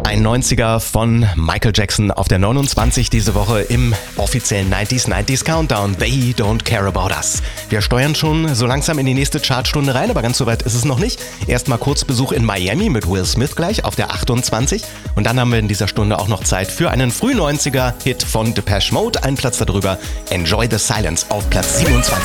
Ein 90er von Michael Jackson auf der 29 diese Woche im offiziellen 90s Countdown. They Don't Care About Us. Wir steuern schon so langsam in die nächste Chartstunde rein, aber ganz so weit ist es noch nicht. Erstmal kurz Besuch in Miami mit Will Smith gleich auf der 28. Und dann haben wir in dieser Stunde auch noch Zeit für einen Früh-90er-Hit von Depeche Mode. Ein Platz darüber, Enjoy the Silence auf Platz 27.